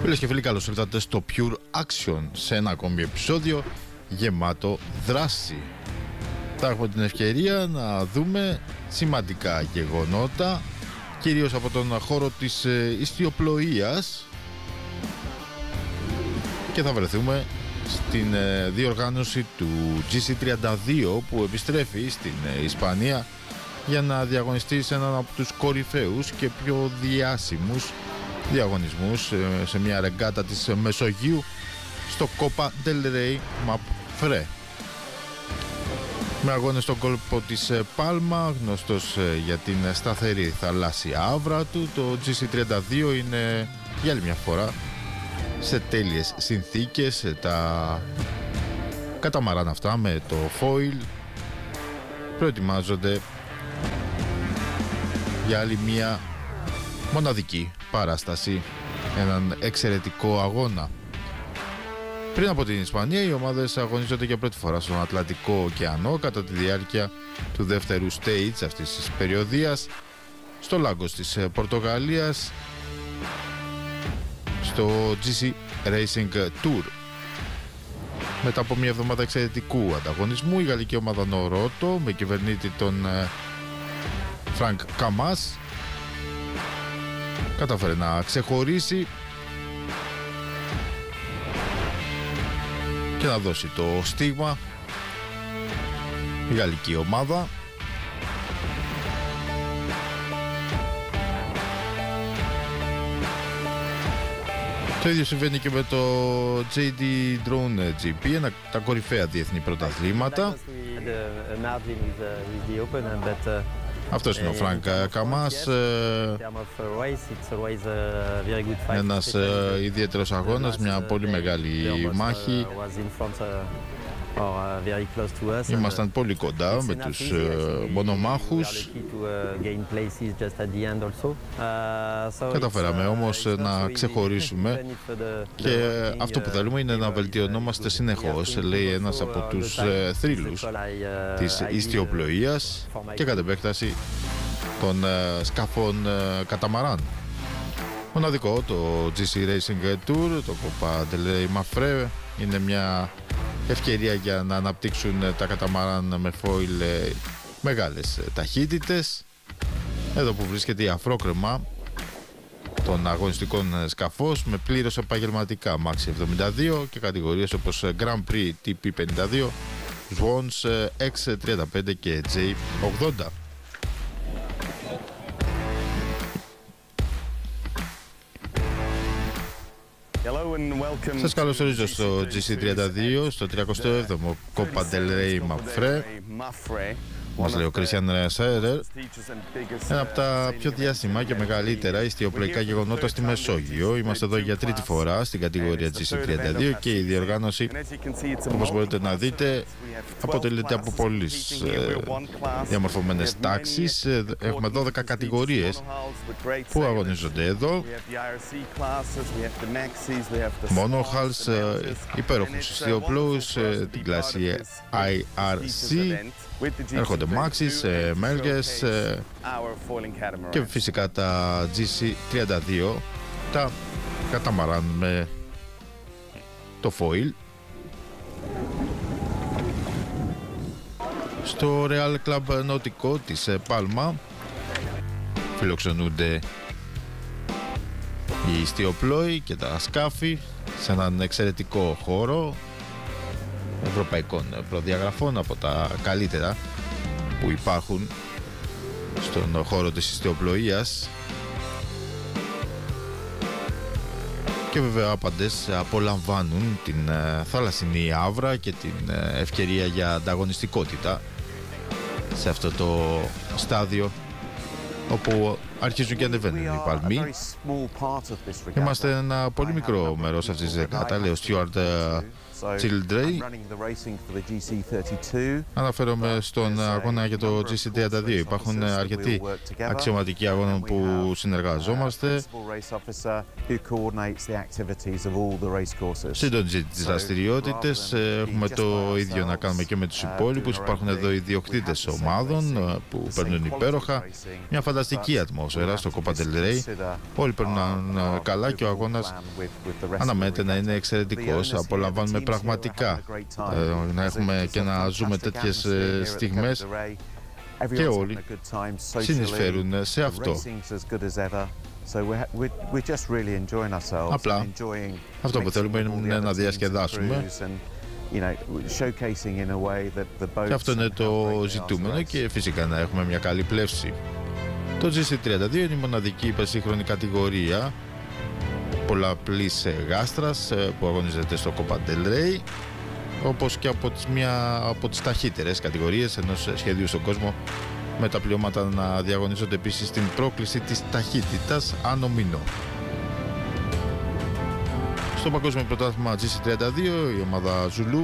Φίλες και φίλοι, καλώς ήρθατε στο Pure Action, σε ένα ακόμη επεισόδιο γεμάτο δράση. Θα έχουμε την ευκαιρία να δούμε σημαντικά γεγονότα, κυρίως από τον χώρο της ιστιοπλοείας, και θα βρεθούμε στην διοργάνωση του GC32 που επιστρέφει στην Ισπανία για να διαγωνιστεί σε έναν από τους κορυφαίους και πιο διάσημους διαγωνισμούς σε μια ρεγκάτα της Μεσογείου, στο Copa del Rey MAPFRE, με αγώνες στον κόλπο της Πάλμα, γνωστός για την σταθερή θαλάσσια άβρα του. Το GC32 είναι για άλλη μια φορά σε τέλειες συνθήκες. Τα καταμαράν αυτά με το foil προετοιμάζονται για άλλη μια μοναδική παράσταση, έναν εξαιρετικό αγώνα. Πριν από την Ισπανία, οι ομάδες αγωνίζονται για πρώτη φορά στον Ατλαντικό ωκεανό κατά τη διάρκεια του δεύτερου stage αυτής της περιοδίας, στο Λάγκος της Πορτογαλίας, στο GC Racing Tour. Μετά από μια εβδομάδα εξαιρετικού ανταγωνισμού, η γαλλική ομάδα Νορότο με κυβερνήτη τον Φρανκ Καμάς κατάφερε να ξεχωρίσει και να δώσει το στίγμα. Η γαλλική ομάδα το ίδιο συμβαίνει και με το JD Drone GP, τα κορυφαία διεθνή πρωταθλήματα. Αυτός είναι ο Φρανκ Καμάς, ένας ιδιαίτερος αγώνας, μια πολύ μεγάλη μάχη. Ήμασταν πολύ κοντά με τους μονομάχους. Καταφέραμε όμως να ξεχωρίσουμε και αυτό που θέλουμε είναι να βελτιωνόμαστε συνεχώς, λέει ένας από τους θρύλους της ιστιοπλοείας και κατ' επέκταση των σκαφών καταμαράν. Μοναδικό το GC Racing Tour, το Copa del Rey MAPFRE, είναι μια ευκαιρία για να αναπτύξουν τα καταμαράν με foil μεγάλες ταχύτητες. Εδώ που βρίσκεται η αφρόκρεμα των αγωνιστικών σκαφός με πλήρως επαγγελματικά Maxi 72 και κατηγορίες όπως Grand Prix TP52, Swans X35 και J80. Σας καλωσορίζω στο GC32, στο 37ο Copa del Rey MAPFRE. Μας λέει ο Christian Seirer, ένα από τα πιο διάσημα και μεγαλύτερα ιστιοπλοϊκά γεγονότα στη Μεσόγειο. Είμαστε εδώ για τρίτη φορά στην κατηγορία GC32 και η διοργάνωση, όπως μπορείτε να δείτε, αποτελείται από πολλές διαμορφωμένες τάξεις. Έχουμε 12 κατηγορίες που αγωνίζονται εδώ. Monohulls, υπέροχους ιστιοπλόους, την κλάση IRC. Έρχονται Maxis, Melges και φυσικά τα GC32, τα καταμαράν με το foil. Στο Real Club Nautico της Πάλμα φιλοξενούνται οι ιστιοπλόοι και τα σκάφη σε έναν εξαιρετικό χώρο ευρωπαϊκών προδιαγραφών, από τα καλύτερα που υπάρχουν στον χώρο της ιστιοπλοείας, και βέβαια άπαντες απολαμβάνουν την θαλασσινή άβρα και την ευκαιρία για ανταγωνιστικότητα σε αυτό το στάδιο όπου αρχίζουν και ανεβαίνουν οι παλμοί. Είμαστε ένα πολύ μικρό μέρος αυτής της δεκάτα, λέει ο Stuart Childrey. Αναφέρομαι στον αγώνα για το GC32. Υπάρχουν αρκετοί αξιωματικοί αγώνων που συνεργαζόμαστε. Συντονίζει τις δραστηριότητες. Έχουμε το ίδιο να κάνουμε και με τους υπόλοιπους. Υπάρχουν εδώ ιδιοκτήτες ομάδων που παίρνουν υπέροχα. Μια φανταστική ατμόσφαιρα ατμόσφαιρα στο Copa del Rey. Όλοι περνάνε καλά και ο αγώνας αναμένεται να είναι εξαιρετικός. Απολαμβάνουμε πραγματικά να έχουμε και να ζούμε τέτοιες στιγμές και όλοι συνεισφέρουν σε αυτό. Απλά αυτό που θέλουμε είναι να διασκεδάσουμε και αυτό είναι το ζητούμενο και φυσικά να έχουμε μια καλή πλεύση. Το GC32 είναι η μοναδική υπερσύγχρονη κατηγορία πολλαπλής γάστρας που αγωνίζεται στο Copa del Rey, όπως και από τις ταχύτερες κατηγορίες ενός σχεδίου στον κόσμο, με τα πλειώματα να διαγωνίζονται επίσης στην πρόκληση της ταχύτητας ανω μηνό. Στο Παγκόσμιο Πρωτάθλημα GC32 η ομάδα Zulu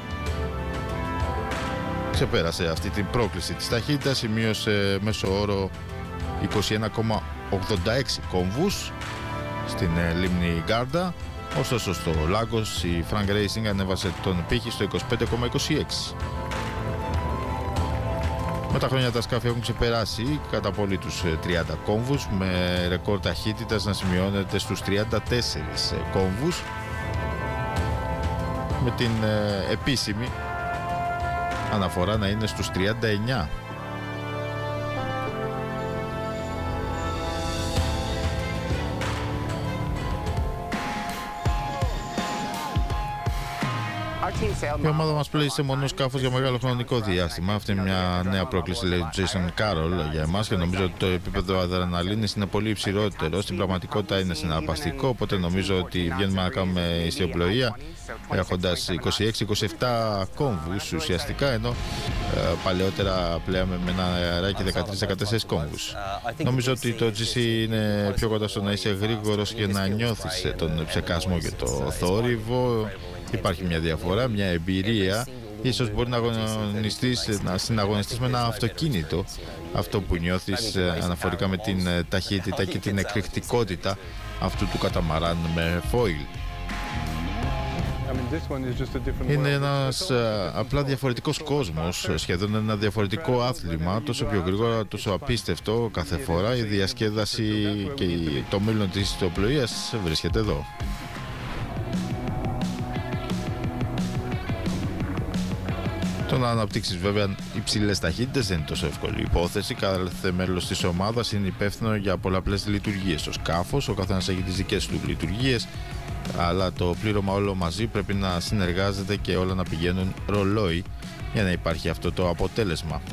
ξεπέρασε αυτή την πρόκληση της ταχύτητας, σημείωσε μέσο όρο 21,86 κόμβους στην λίμνη Γκάρντα. Ωστόσο στο Λάγκος η Frank Racing ανέβασε τον πύχη στο 25,26. Με τα χρόνια τα σκάφη έχουν ξεπεράσει κατά πολύ τους 30 κόμβους, με ρεκόρ ταχύτητας να σημειώνεται στους 34 κόμβους, με την επίσημη αναφορά να είναι στους 39. Η ομάδα μας πλέει σε μονοσκάφος για μεγάλο χρονικό διάστημα. Αυτή είναι μια νέα πρόκληση, λέει ο Jason Carroll, για εμάς, και νομίζω ότι το επίπεδο αδρεναλίνης είναι πολύ υψηλότερο. Στην πραγματικότητα είναι συναρπαστικό, οπότε νομίζω ότι βγαίνουμε να κάνουμε ιστιοπλοεία έχοντας 26-27 κόμβους ουσιαστικά, ενώ παλαιότερα πλέαμε με ένα αεράκι 13-14 κόμβους. Νομίζω ότι το GC είναι πιο κοντά στο να είσαι γρήγορος και να νιώθεις τον ψεκασμό και το θόρυβο. Υπάρχει μια διαφορά, μια εμπειρία. Ίσως μπορεί να συναγωνιστείς με ένα αυτοκίνητο. Αυτό που νιώθεις αναφορικά με την ταχύτητα και την εκρηκτικότητα αυτού του καταμαράν με foil. Είναι ένας απλά διαφορετικός κόσμος, σχεδόν ένα διαφορετικό άθλημα, τόσο πιο γρήγορα, τόσο απίστευτο κάθε φορά. Η διασκέδαση και το μέλλον της ιστιοπλοείας βρίσκεται εδώ. Το να αναπτύξεις βέβαια υψηλές ταχύτητες δεν είναι τόσο εύκολη υπόθεση. Κάθε μέλος της ομάδας είναι υπεύθυνο για πολλαπλές λειτουργίες στο σκάφος. Ο καθένας έχει τις δικές του λειτουργίες, αλλά το πλήρωμα όλο μαζί πρέπει να συνεργάζεται και όλα να πηγαίνουν ρολόι για να υπάρχει αυτό το αποτέλεσμα.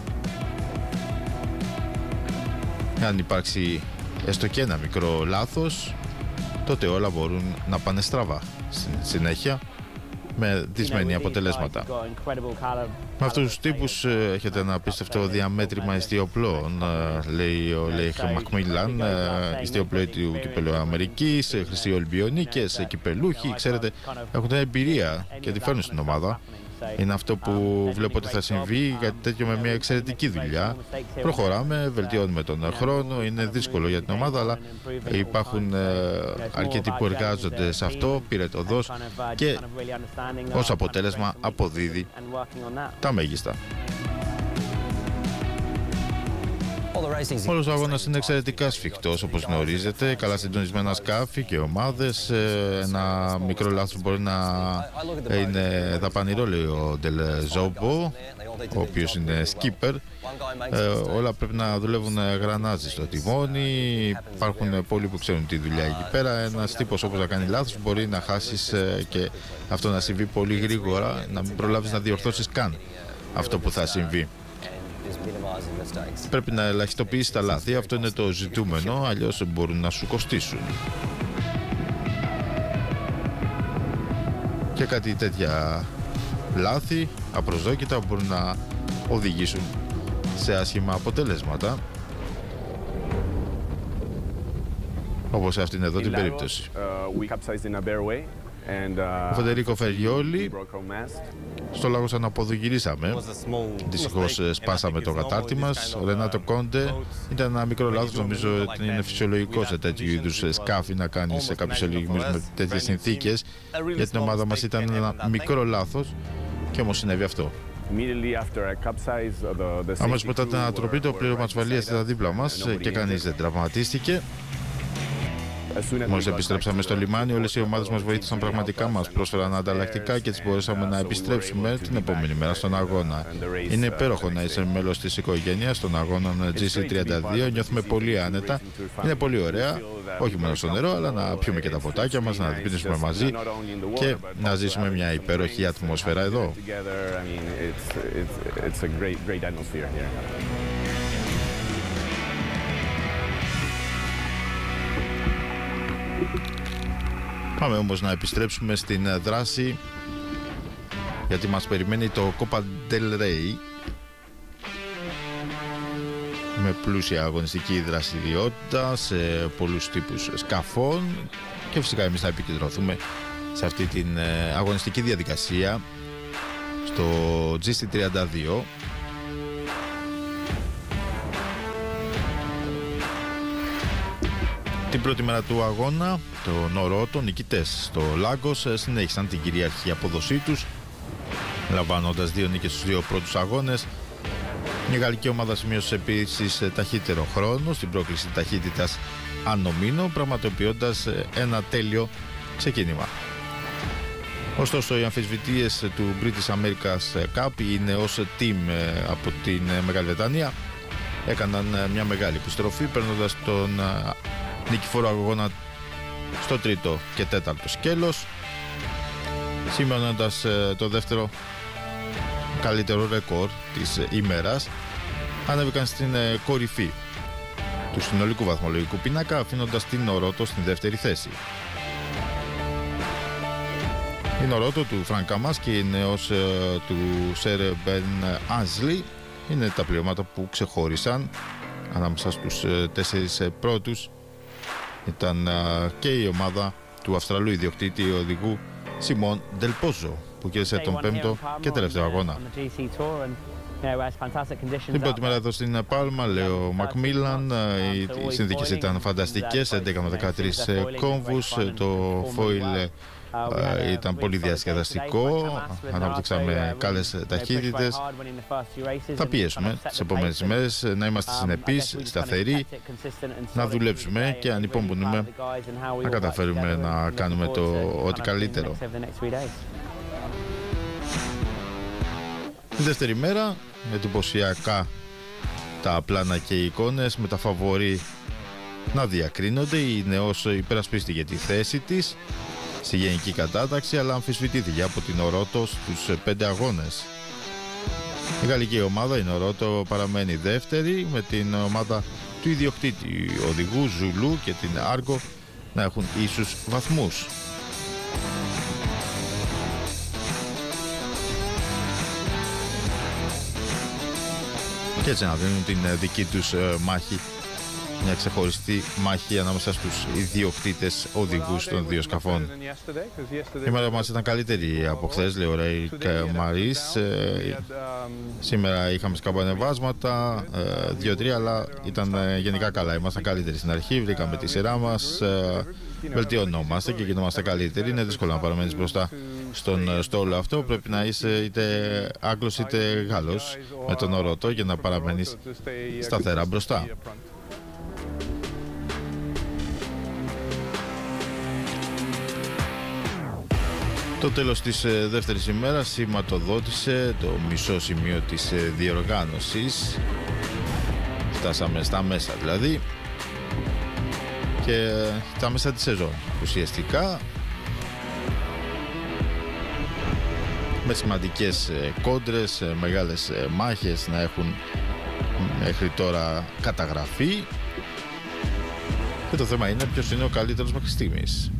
Αν υπάρξει έστω και ένα μικρό λάθος, τότε όλα μπορούν να πάνε στραβά στην συνέχεια, με δυσμενή αποτελέσματα. Με αυτούς τους τύπους έχετε ένα απίστευτο διαμέτρημα ιστιοπλώων, λέει ο Λέιχ Μακμίλαν, ιστιοπλώοι του κυπελού Αμερικής, χρυσοί Ολυμπιονίκες, κυπελούχοι, ξέρετε, έχουν εμπειρία και τη φέρνουν στην ομάδα. Είναι αυτό που βλέπω ότι θα συμβεί, κάτι τέτοιο με μια εξαιρετική δουλειά. Προχωράμε, βελτιώνουμε τον χρόνο, είναι δύσκολο για την ομάδα, αλλά υπάρχουν αρκετοί που εργάζονται σε αυτό, πυρετωδώς, και ως αποτέλεσμα αποδίδει τα μέγιστα. Όλος ο αγώνας είναι εξαιρετικά σφιχτός, όπως γνωρίζετε, καλά συντονισμένα σκάφη και ομάδες. Ένα μικρό λάθος μπορεί να είναι δαπανηρό, λέει ο Ντελ Ζόμπο, ο οποίος είναι skipper. Όλα πρέπει να δουλεύουν γρανάζι στο τιμόνι. Υπάρχουν πολλοί που ξέρουν τη δουλειά εκεί πέρα. Ένας τύπος όπως να κάνει λάθος μπορεί να χάσεις και αυτό να συμβεί πολύ γρήγορα, να μην προλάβεις να διορθώσεις καν αυτό που θα συμβεί. Πρέπει να ελαχιστοποιήσεις τα λάθη, αυτό είναι το ζητούμενο, αλλιώς μπορούν να σου κοστίσουν. Και κάτι τέτοια λάθη απροσδόκητα μπορούν να οδηγήσουν σε άσχημα αποτελέσματα, όπως σε αυτήν εδώ την περίπτωση. Ο Φεντερίκο Φεριόλι, στο Λάγος Αναποδογυρίσαμε. Δυστυχώς σπάσαμε το κατάρτι μας. Ο Ρενάτο Κόντε, ήταν ένα μικρό λάθος. Νομίζω ότι είναι φυσιολογικό σε τέτοιου είδους σκάφη να κάνει σε κάποιους ελιγμούς με τέτοιες συνθήκες. Για την ομάδα μας ήταν ένα μικρό λάθος και όμως συνέβη αυτό. Αμέσως μετά την ανατροπή, το πλήρωμα ασφαλείας ήταν δίπλα μας και κανείς δεν τραυματίστηκε. Μόλις επιστρέψαμε στο λιμάνι, όλες οι ομάδες μας βοήθησαν πραγματικά, μας πρόσφεραν ανταλλακτικά και έτσι μπορέσαμε να επιστρέψουμε την επόμενη μέρα στον αγώνα. Είναι υπέροχο να είσαι μέλος της οικογένειας των αγώνων GC32, νιώθουμε πολύ άνετα, είναι πολύ ωραία, όχι μόνο στο νερό, αλλά να πιούμε και τα ποτάκια μας, να διπνήσουμε μαζί και να ζήσουμε μια υπέροχη ατμόσφαιρα εδώ. Πάμε όμως να επιστρέψουμε στην δράση, γιατί μας περιμένει το Copa del Rey με πλούσια αγωνιστική δραστηριότητα σε πολλούς τύπους σκαφών και φυσικά εμείς θα επικεντρωθούμε σε αυτή την αγωνιστική διαδικασία στο GC32. Την πρώτη μέρα του αγώνα, το Νορότο, νικητές στο Λάγκος, συνέχισαν την κυρίαρχη απόδοσή τους, λαμβάνοντας 2 νίκες στους 2 πρώτους αγώνες. Η γαλλική ομάδα σημείωσε επίσης ταχύτερο χρόνο στην πρόκληση ταχύτητας ανομίνο, πραγματοποιώντας ένα τέλειο ξεκίνημα. Ωστόσο, οι αμφισβητείες του British America's Cup, οι νεός team από την Μεγάλη Βρετανία, έκαναν μια μεγάλη επιστροφή, παίρνοντας τον νικηφόρο αγώνα στο 3ο και 4ο σκέλος, σημειώνοντας το δεύτερο καλύτερο ρεκόρ της ημέρας. Ανέβηκαν στην κορυφή του συνολικού βαθμολογικού πίνακα, αφήνοντας την Νορότο στην δεύτερη θέση. Η Νορότο του Φρανκ Καμάς και η νέος του Σερ Μπεν Άζλι είναι τα πληρώματα που ξεχώρισαν ανάμεσα στους 4 πρώτους. Ήταν και η ομάδα του Αυστραλού ιδιοκτήτη οδηγού Σιμών Ντελπόζο, που κέρδισε τον 5ο και τελευταίο αγώνα. Την πρώτη μέρα εδώ στην Πάλμα, λέει ο Μακμίλαν, οι συνθήκες ήταν φανταστικές, 11 με 13 κόμβους, το φόιλ ήταν πολύ διασκεδαστικό, αναπτύξαμε καλές ταχύτητες. Θα πιέσουμε τις επόμενες ημέρες να είμαστε συνεπείς, σταθεροί, να δουλέψουμε και ανυπομονούμε να καταφέρουμε να κάνουμε το ό,τι καλύτερο. Τη δεύτερη μέρα, εντυπωσιακά τα πλάνα και οι εικόνες με τα φαβορί να διακρίνονται. Η νεός υπερασπίστηκε τη θέση της στη γενική κατάταξη, αλλά αμφισβητήθηκε από την Νορότο στους 5 αγώνες. Η γαλλική ομάδα, η Νορότο, παραμένει δεύτερη, με την ομάδα του ιδιοκτήτη οδηγού Ζουλού και την Άργο να έχουν ίσους βαθμούς. Και έτσι να δίνουν την δική τους μάχη, μια ξεχωριστή μάχη ανάμεσα στους ιδιοκτήτες οδηγούς των 2 σκαφών. Η μέρα μας ήταν καλύτερη από χθες, λέει ο Ρέικ Μαρίς. Σήμερα είχαμε σκαμπανεβάσματα, 2-3, αλλά ήταν γενικά καλά. Ήμασταν καλύτεροι στην αρχή, βρήκαμε τη σειρά μας, βελτιωνόμαστε και γινόμαστε καλύτεροι. Είναι δύσκολο να παραμένεις μπροστά στον στόλο αυτό. Πρέπει να είσαι είτε Άγγλος είτε Γάλλος με τον Νορότο για να παραμένεις σταθερά μπροστά. Το τέλος της δεύτερης ημέρας σηματοδότησε το μισό σημείο της διοργάνωσης. Φτάσαμε στα μέσα δηλαδή και τα μέσα της σεζόν ουσιαστικά, με σημαντικές κόντρες, μεγάλες μάχες να έχουν μέχρι τώρα καταγραφεί, και το θέμα είναι ποιος είναι ο καλύτερος μέχρι στιγμής.